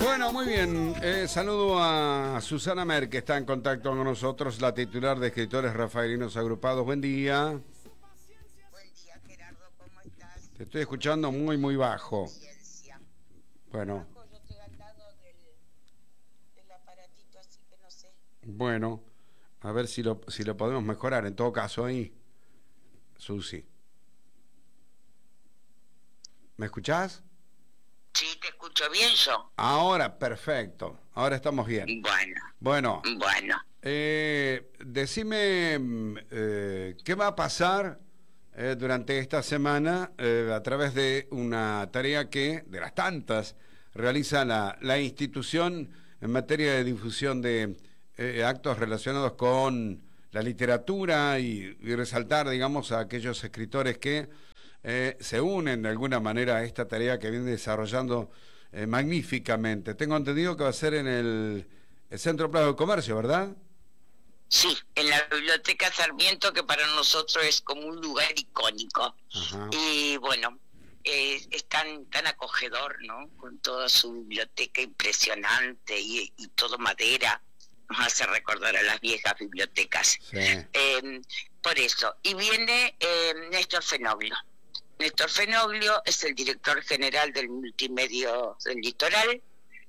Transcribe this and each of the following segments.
Bueno, muy bien. Saludo a Susana Mer, que está en contacto con nosotros, la titular de Escritores Rafaelinos Agrupados. Buen día. Buen día, Gerardo, ¿cómo estás? Te estoy escuchando muy, muy bajo. Ciencia. Bueno, Bajo, yo estoy al lado del aparatito, así que no sé. bueno. A ver si lo podemos mejorar. En todo caso, ahí, Susi. ¿Me escuchás? Sí, te escucho bien yo. Ahora, perfecto. Ahora estamos bien. Bueno, Bueno. decime qué va a pasar durante esta semana a través de una tarea que, de las tantas, realiza la institución en materia de difusión de actos relacionados con la literatura y resaltar, digamos, a aquellos escritores que se unen de alguna manera a esta tarea que viene desarrollando magníficamente. Tengo entendido que va a ser en el Centro Plaza de Comercio, ¿verdad? Sí, en la Biblioteca Sarmiento, que para nosotros es como un lugar icónico. Ajá. Y bueno, es tan acogedor, ¿no? Con toda su biblioteca impresionante y todo madera. Nos hace recordar a las viejas bibliotecas. Sí. Por eso. Y viene Néstor Fenoglio. Néstor Fenoglio es el director general del Multimedio del Litoral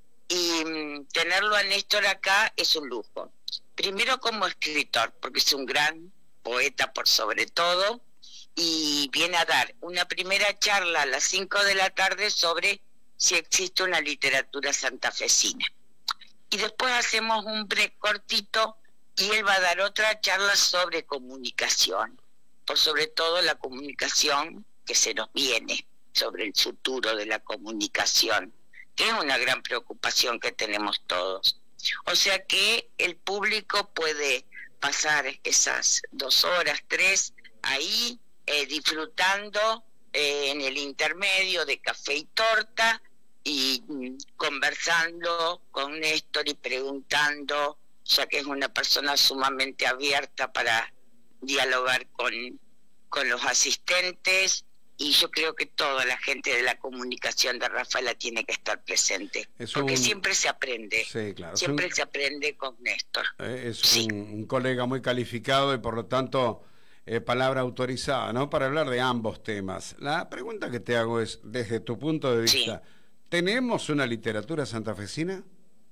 y tenerlo a Néstor acá es un lujo. Primero como escritor, porque es un gran poeta por sobre todo, y viene a dar una primera charla a las 5 de la tarde sobre si existe una literatura santafesina. Y después hacemos un break cortito y él va a dar otra charla sobre comunicación, por sobre todo la comunicación que se nos viene, sobre el futuro de la comunicación, que es una gran preocupación que tenemos todos. O sea que el público puede pasar esas 2 horas, 3, ahí disfrutando en el intermedio de café y torta y conversando con Néstor y preguntando, ya que es una persona sumamente abierta para dialogar con los asistentes. Y yo creo que toda la gente de la comunicación de Rafaela tiene que estar presente, porque siempre se aprende. Sí, claro. Siempre se aprende con Néstor. Es Sí. un colega muy calificado y por lo tanto palabra autorizada, ¿no? Para hablar de ambos temas. La pregunta que te hago es, desde tu punto de vista, Sí. ¿tenemos una literatura santafesina?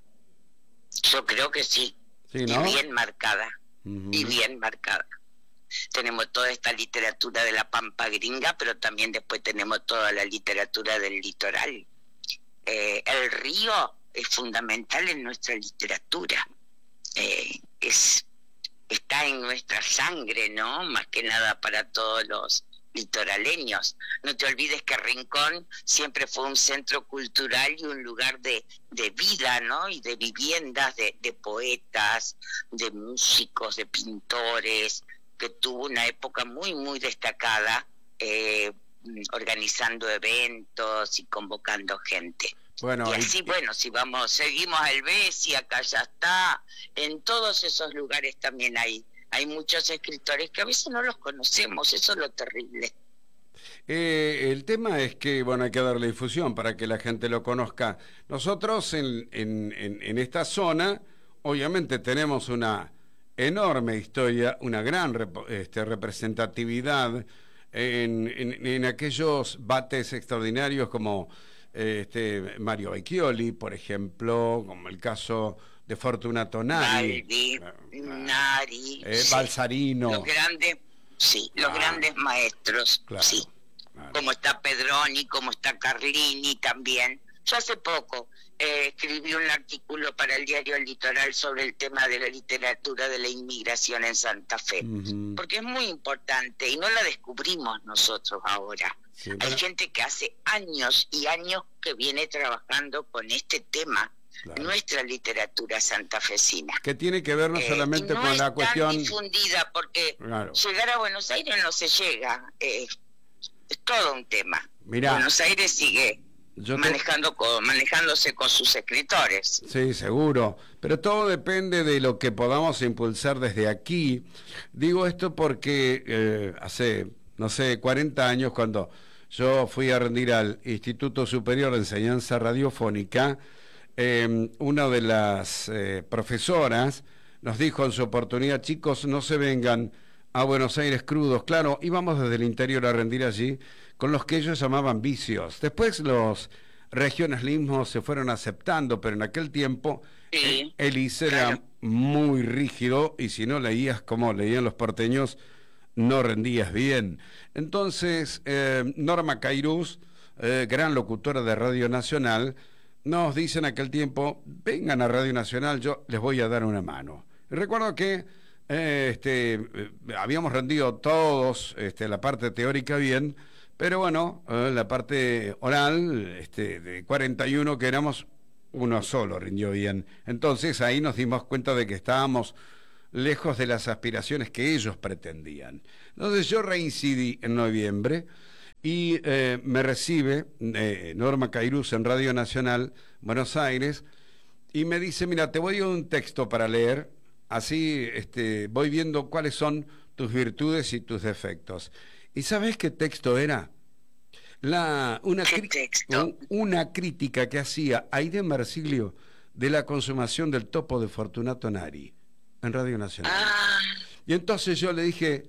Yo creo que sí. Sí, ¿no? Y bien marcada. Y bien marcada. Tenemos toda esta literatura de la Pampa Gringa, pero también después tenemos toda la literatura del litoral. El río es fundamental en nuestra literatura. Está en nuestra sangre, ¿no? Más que nada para todos los litoraleños. No te olvides que Rincón siempre fue un centro cultural y un lugar de vida, ¿no? Y de viviendas, de poetas, de músicos, de pintores, que tuvo una época muy, muy destacada, organizando eventos y convocando gente. Bueno, y así, bueno, si seguimos a Helvecia, acá ya está, en todos esos lugares también hay muchos escritores que a veces no los conocemos, eso es lo terrible. El tema es que, bueno, hay que darle difusión para que la gente lo conozca. Nosotros en esta zona, obviamente tenemos una enorme historia, una gran representatividad en aquellos bates extraordinarios como Mario Becchioli, por ejemplo, como el caso de Fortunato Nari, Nari, Balsarino. Los grandes maestros, claro, sí. Claro. Como está Pedroni, como está Carlini también. Yo hace poco escribí un artículo para el diario El Litoral sobre el tema de la literatura de la inmigración en Santa Fe, porque es muy importante y no la descubrimos nosotros ahora. Sí, hay gente que hace años y años que viene trabajando con este tema, claro, nuestra literatura santafesina. Que tiene que ver no solamente con la cuestión... No es tan difundida porque claro, llegar a Buenos Aires no se llega, es todo un tema. Mirá, Buenos Aires sigue manejándose con sus escritores. Sí, seguro, pero todo depende de lo que podamos impulsar desde aquí. Digo esto porque hace, no sé, 40 años, cuando yo fui a rendir al Instituto Superior de Enseñanza Radiofónica, una de las profesoras nos dijo en su oportunidad: chicos, no se vengan a Buenos Aires crudos. Claro, íbamos desde el interior a rendir allí con los que ellos llamaban vicios. Después los regionalismos se fueron aceptando, pero en aquel tiempo Sí, el ICE claro. era muy rígido, y si no leías como leían los porteños, no rendías bien. Entonces, Norma Cairuz, gran locutora de Radio Nacional, nos dice en aquel tiempo: vengan a Radio Nacional, yo les voy a dar una mano. Y recuerdo que habíamos rendido todos la parte teórica bien, pero bueno, la parte oral, de 41 que éramos, uno solo rindió bien. Entonces ahí nos dimos cuenta de que estábamos lejos de las aspiraciones que ellos pretendían. Entonces yo reincidí en noviembre y me recibe Norma Cairuz en Radio Nacional, Buenos Aires, y me dice: mira, te voy a dar un texto para leer, así voy viendo cuáles son tus virtudes y tus defectos. ¿Y sabes qué texto era? ¿Qué texto? Una crítica que hacía Aide Marsilio de la consumación del topo de Fortunato Nari en Radio Nacional. Ah, Y entonces yo le dije: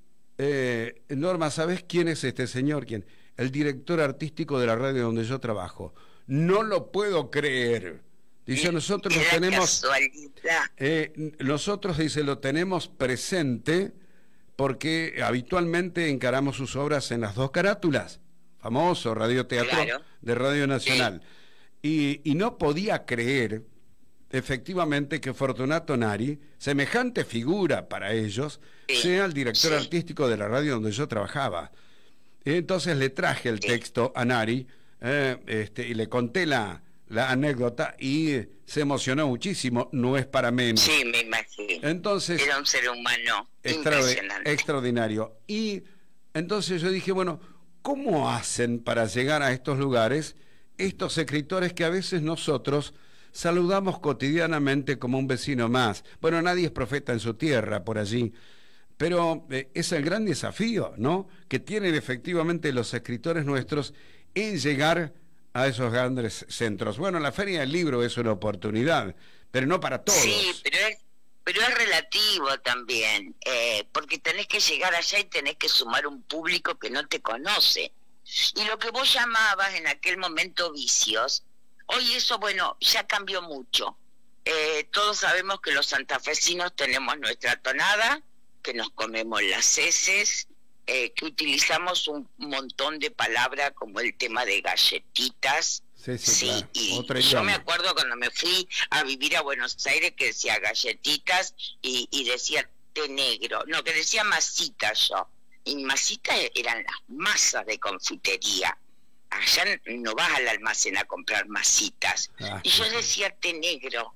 Norma, ¿sabes quién es este señor? ¿Quién? El director artístico de la radio donde yo trabajo. No lo puedo creer. Dice: nosotros lo era tenemos, casualidad. nosotros, dice, lo tenemos presente porque habitualmente encaramos sus obras en las dos carátulas, famoso radioteatro Claro. de Radio Nacional. Y no podía creer, efectivamente, que Fortunato Nari, semejante figura para ellos, Sí, sea el director sí. artístico de la radio donde yo trabajaba. Entonces le traje el texto a Nari, y le conté la anécdota, y se emocionó muchísimo, no es para menos. Sí, me imagino. Entonces, Era un ser humano impresionante. extraordinario. Y entonces yo dije: bueno, ¿cómo hacen para llegar a estos lugares estos escritores que a veces nosotros saludamos cotidianamente como un vecino más? Bueno, nadie es profeta en su tierra por allí, pero es el gran desafío, ¿no?, que tienen efectivamente los escritores nuestros en llegar a esos grandes centros. Bueno, la Feria del Libro es una oportunidad, pero no para todos. Sí, pero es relativo también, porque tenés que llegar allá y tenés que sumar un público que no te conoce. Y lo que vos llamabas en aquel momento vicios, hoy eso, bueno, ya cambió mucho. Todos sabemos que los santafesinos tenemos nuestra tonada, que nos comemos las heces, que utilizamos un montón de palabras como el tema de galletitas. Sí, claro. Y Otro yo me idioma. acuerdo cuando me fui a vivir a Buenos Aires que decía galletitas y decía té negro, no, que decía masita yo. Y masitas eran las masas de confitería. Allá no vas al almacén a comprar masitas. Y yo decía té negro.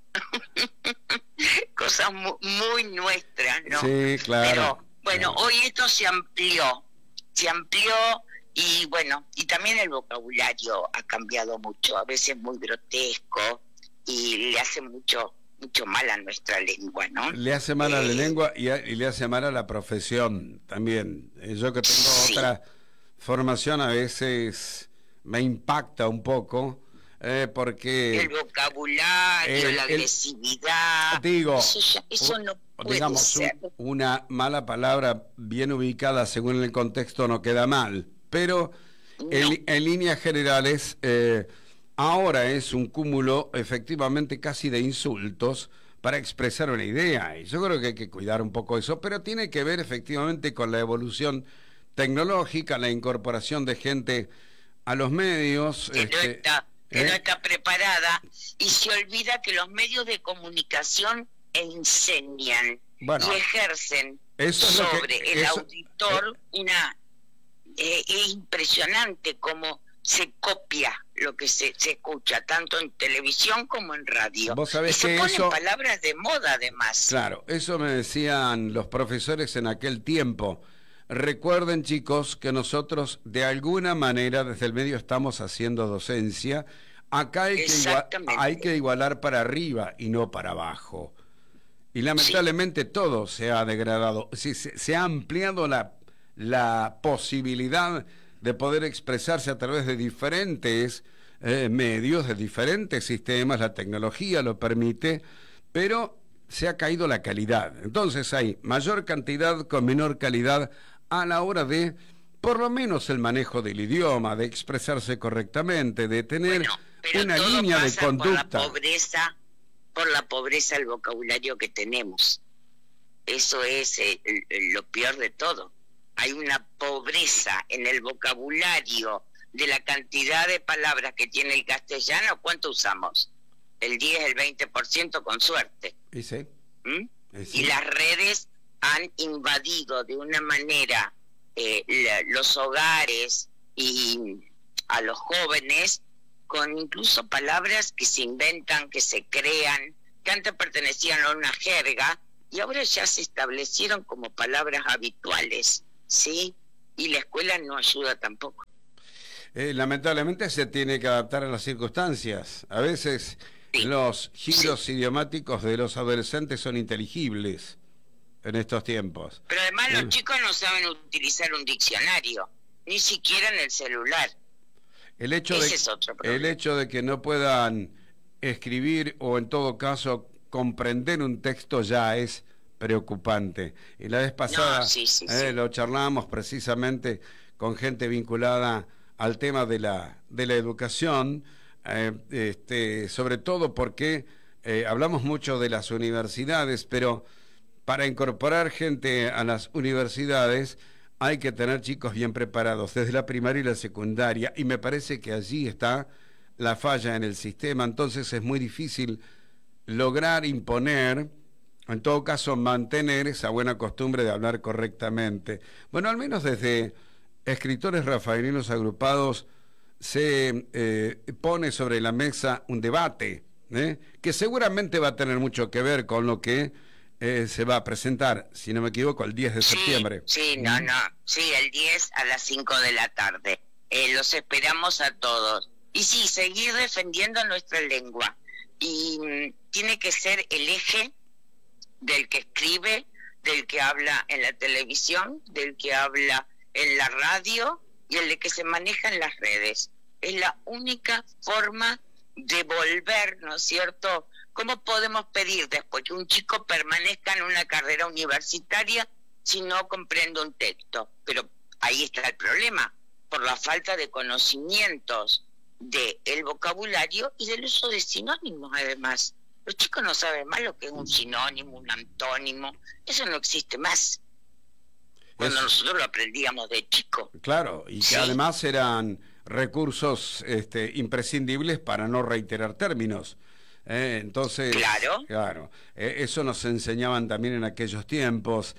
Cosas muy nuestras, ¿no? Sí, claro. Pero bueno, claro. hoy esto se amplió y bueno, y también el vocabulario ha cambiado mucho, a veces muy grotesco y le hace mucho mal a nuestra lengua, ¿no? Le hace mal a la lengua y le hace mal a la profesión también. Yo que tengo otra formación, a veces me impacta un poco, porque el vocabulario, la agresividad, digo, eso no puede digamos, ser. una mala palabra bien ubicada según el contexto no queda mal, pero No. en líneas generales ahora es un cúmulo efectivamente casi de insultos para expresar una idea, y yo creo que hay que cuidar un poco eso, pero tiene que ver efectivamente con la evolución tecnológica, la incorporación de gente a los medios, que no está preparada, y se olvida que los medios de comunicación enseñan Bueno, y ejercen eso es lo que- sobre el eso- auditor una... es impresionante cómo se copia lo que se escucha, tanto en televisión como en radio. Vos sabés y se que ponen eso... palabras de moda, además. Claro, eso me decían los profesores en aquel tiempo. Recuerden, chicos, que nosotros de alguna manera desde el medio estamos haciendo docencia. Acá Exactamente. hay que igualar para arriba y no para abajo. Y lamentablemente todo se ha degradado. Se ha ampliado la posibilidad de poder expresarse a través de diferentes medios, de diferentes sistemas, la tecnología lo permite, pero se ha caído la calidad. Entonces hay mayor cantidad con menor calidad a la hora de, por lo menos, el manejo del idioma, de expresarse correctamente, de tener una línea de conducta. Por la pobreza del vocabulario que tenemos. Eso es lo peor de todo. Hay una pobreza en el vocabulario de la cantidad de palabras que tiene el castellano. ¿Cuánto usamos? El 10, el 20% con suerte. ¿Y sí? Y las redes han invadido de una manera los hogares y a los jóvenes con incluso palabras que se inventan, que se crean, que antes pertenecían a una jerga y ahora ya se establecieron como palabras habituales, ¿sí? Y la escuela no ayuda tampoco. Lamentablemente se tiene que adaptar a las circunstancias. A veces los giros idiomáticos de los adolescentes son inteligibles en estos tiempos. Pero además los chicos no saben utilizar un diccionario, ni siquiera en el celular. El hecho de que no puedan escribir o en todo caso comprender un texto ya es preocupante. Y la vez pasada lo charlamos precisamente con gente vinculada al tema de la educación, sobre todo porque hablamos mucho de las universidades, pero para incorporar gente a las universidades hay que tener chicos bien preparados desde la primaria y la secundaria, y me parece que allí está la falla en el sistema. Entonces es muy difícil lograr imponer, en todo caso mantener esa buena costumbre de hablar correctamente. Bueno, al menos desde Escritores Rafaelinos Agrupados se pone sobre la mesa un debate, que seguramente va a tener mucho que ver con lo que se va a presentar, si no me equivoco, el 10 de septiembre. Sí, el 10 a las 5 de la tarde. Los esperamos a todos. Y sí, seguir defendiendo nuestra lengua. Y tiene que ser el eje del que escribe, del que habla en la televisión, del que habla en la radio y el de que se maneja en las redes. Es la única forma de volver, ¿no es cierto? ¿Cómo podemos pedir después que un chico permanezca en una carrera universitaria si no comprende un texto? Pero ahí está el problema, por la falta de conocimientos del vocabulario y del uso de sinónimos, además. Los chicos no saben más lo que es un sinónimo, un antónimo. Eso no existe más. Cuando nosotros lo aprendíamos de chico. Claro, y que además eran recursos imprescindibles para no reiterar términos. Entonces, claro, eso nos enseñaban también en aquellos tiempos.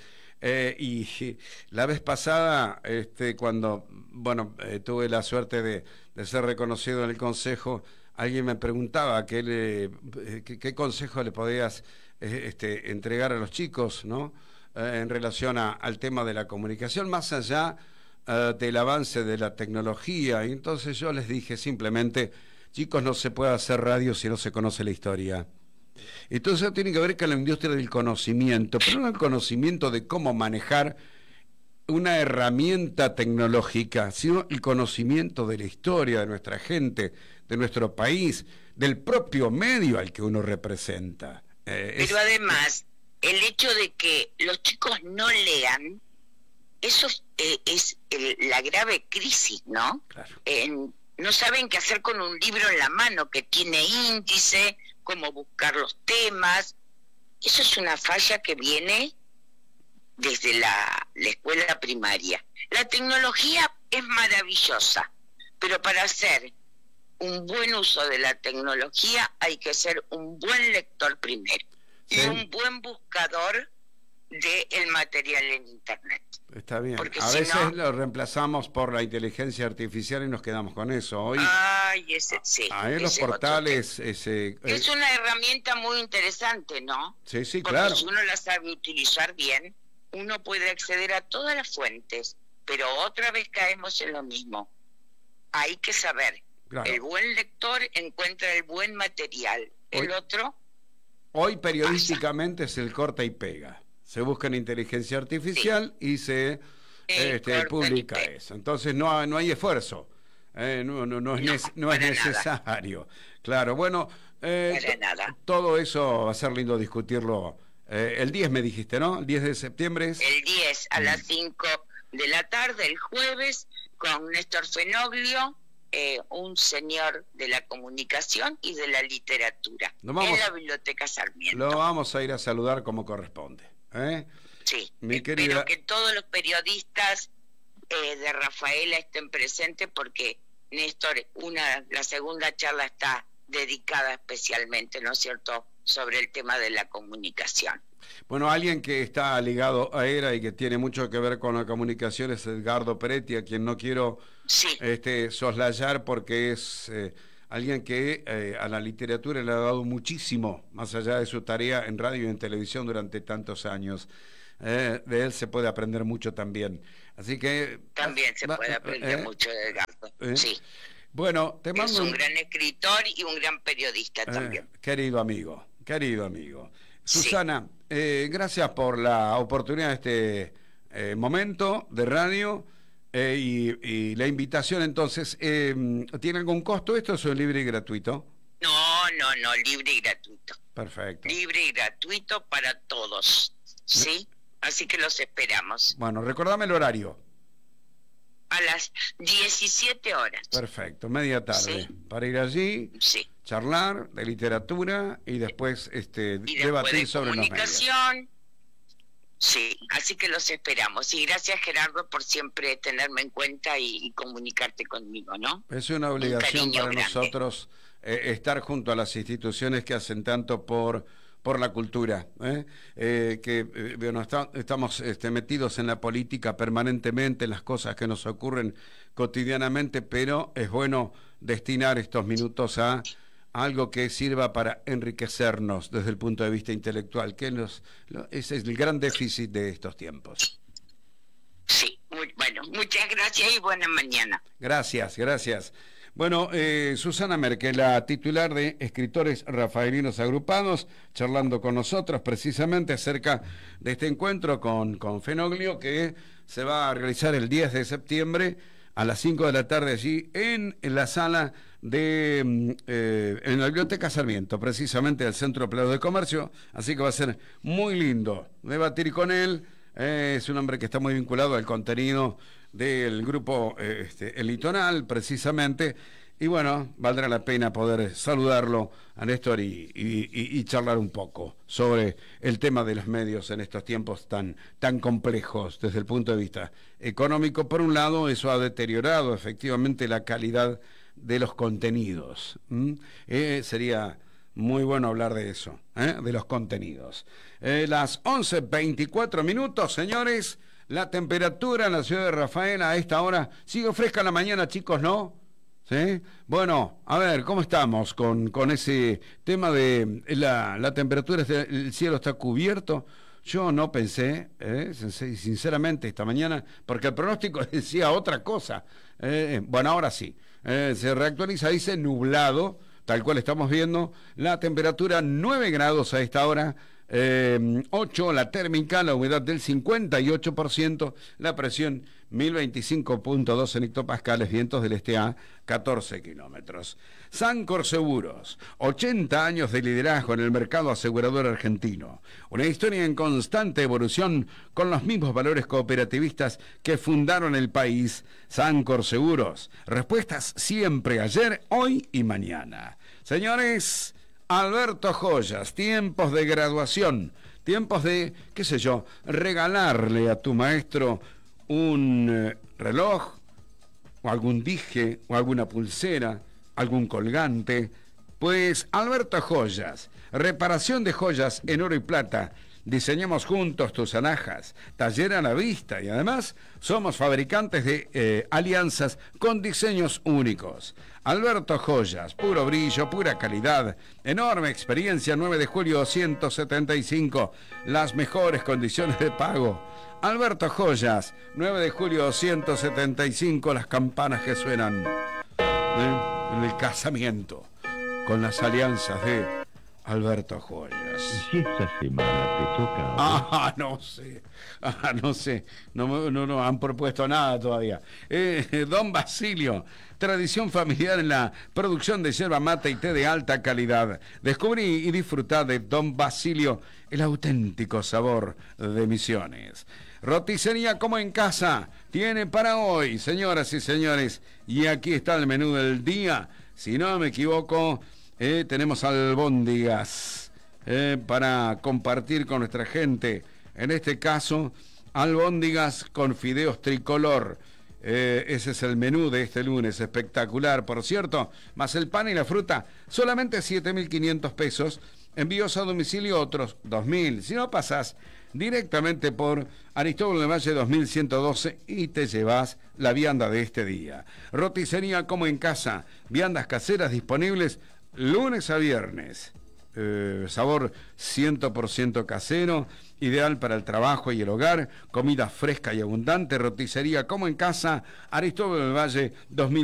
Y la vez pasada, cuando tuve la suerte de ser reconocido en el consejo, alguien me preguntaba qué consejo le podías entregar a los chicos, ¿no? En relación al tema de la comunicación, más allá del avance de la tecnología. Y entonces yo les dije simplemente: chicos, no se puede hacer radio si no se conoce la historia. Entonces eso tiene que ver con la industria del conocimiento, pero no el conocimiento de cómo manejar una herramienta tecnológica, sino el conocimiento de la historia de nuestra gente, de nuestro país, del propio medio al que uno representa. Pero además, el hecho de que los chicos no lean, eso es la grave crisis, ¿no? Claro. No saben qué hacer con un libro en la mano que tiene índice, cómo buscar los temas. Eso es una falla que viene desde la escuela primaria. La tecnología es maravillosa, pero para hacer un buen uso de la tecnología hay que ser un buen lector primero y un buen buscador del material en Internet. Está bien. Porque a veces lo reemplazamos por la inteligencia artificial y nos quedamos con eso. Hoy, los portales... es una herramienta muy interesante, ¿no? Sí, porque claro. Si uno la sabe utilizar bien, uno puede acceder a todas las fuentes, pero otra vez caemos en lo mismo. Hay que saber. Claro. El buen lector encuentra el buen material. El otro... Hoy periodísticamente es el corta y pega. Se busca en inteligencia artificial y se publica eso. Entonces no hay esfuerzo. No es necesario. Claro, bueno, para nada. todo eso va a ser lindo discutirlo. El 10 me dijiste, ¿no? El 10 de septiembre es... El 10 a las 5 de la tarde, el jueves, con Néstor Fenoglio, un señor de la comunicación y de la literatura, en la Biblioteca Sarmiento. Lo vamos a ir a saludar como corresponde. Sí, mi espero querida... que todos los periodistas de Rafaela estén presentes, porque Néstor, la segunda charla está dedicada especialmente, ¿no es cierto?, sobre el tema de la comunicación. Bueno, alguien que está ligado a ERA y que tiene mucho que ver con la comunicación es Edgardo Peretti, a quien no quiero soslayar, porque es alguien que a la literatura le ha dado muchísimo, más allá de su tarea en radio y en televisión durante tantos años. De él se puede aprender mucho también. Así que... También se puede aprender mucho de Edgardo, sí. Bueno, te mando... Es un gran escritor y un gran periodista también. Querido amigo. Susana, gracias por la oportunidad de este momento de radio y la invitación. Entonces, ¿tiene algún costo esto o es libre y gratuito? No, libre y gratuito. Perfecto. Libre y gratuito para todos, ¿sí? Así que los esperamos. Bueno, recordame el horario. A las 17 horas. Perfecto, media tarde. ¿Sí? Para ir allí, charlar de literatura y después debatir sobre los medios. Sí, así que los esperamos. Y gracias, Gerardo, por siempre tenerme en cuenta y comunicarte conmigo, ¿no? Es una obligación para nosotros estar junto a las instituciones que hacen tanto por la cultura, estamos metidos en la política permanentemente, en las cosas que nos ocurren cotidianamente, pero es bueno destinar estos minutos a algo que sirva para enriquecernos desde el punto de vista intelectual, que ese es el gran déficit de estos tiempos. Sí, bueno, muchas gracias y buena mañana. Gracias. Bueno, Susana Merkel, la titular de Escritores Rafaelinos Agrupados, charlando con nosotros precisamente acerca de este encuentro con Fenoglio, que se va a realizar el 10 de septiembre a las 5 de la tarde allí en la sala en la Biblioteca Sarmiento, precisamente del Centro Empleado de Comercio, así que va a ser muy lindo debatir con él. Es un hombre que está muy vinculado al contenido del grupo El Litoral, precisamente, y bueno, valdrá la pena poder saludarlo a Néstor y charlar un poco sobre el tema de los medios en estos tiempos tan complejos desde el punto de vista económico. Por un lado, eso ha deteriorado efectivamente la calidad de los contenidos. Sería muy bueno hablar de eso, de los contenidos. Las 11:24, señores. La temperatura en la ciudad de Rafaela a esta hora sigue fresca en la mañana, chicos, ¿no? ¿Sí? Bueno, a ver, ¿cómo estamos con ese tema de la temperatura? ¿El cielo está cubierto? Yo no pensé, sinceramente, esta mañana, porque el pronóstico decía otra cosa. Bueno, ahora sí. Se reactualiza, dice nublado, tal cual estamos viendo. La temperatura 9 grados a esta hora. 8 la térmica, la humedad del 58%, la presión 1025.2 en hectopascales, vientos del este a 14 kilómetros. Sancor Seguros, 80 años de liderazgo en el mercado asegurador argentino. Una historia en constante evolución con los mismos valores cooperativistas que fundaron el país. Sancor Seguros, respuestas siempre ayer, hoy y mañana. Señores, Alberto Joyas, tiempos de graduación, tiempos de, qué sé yo, regalarle a tu maestro un reloj, o algún dije, o alguna pulsera, algún colgante. Pues Alberto Joyas, reparación de joyas en oro y plata. Diseñamos juntos tus alhajas, taller a la vista, y además somos fabricantes de alianzas con diseños únicos. Alberto Joyas, puro brillo, pura calidad, enorme experiencia, 9 de julio 275, las mejores condiciones de pago. Alberto Joyas, 9 de julio 275, las campanas que suenan en el casamiento con las alianzas de Alberto Joyas. Si esta semana te toca... No sé. No sé. No han propuesto nada todavía. Don Basilio, tradición familiar en la producción de yerba mate y té de alta calidad. Descubrí y disfrutá de Don Basilio, el auténtico sabor de Misiones. Roticería como en casa tiene para hoy, señoras y señores. Y aquí está el menú del día. Si no me equivoco, tenemos albóndigas para compartir con nuestra gente. En este caso, albóndigas con fideos tricolor. Ese es el menú de este lunes, espectacular, por cierto. Más el pan y la fruta, solamente 7.500 pesos. Envíos a domicilio otros 2.000. Si no, pasás directamente por Aristóbulo de Valle 2112 y te llevas la vianda de este día. Roticería como en casa, viandas caseras disponibles lunes a viernes. Sabor 100% casero, ideal para el trabajo y el hogar, comida fresca y abundante. Roticería como en casa, Aristóbulo del Valle 2000.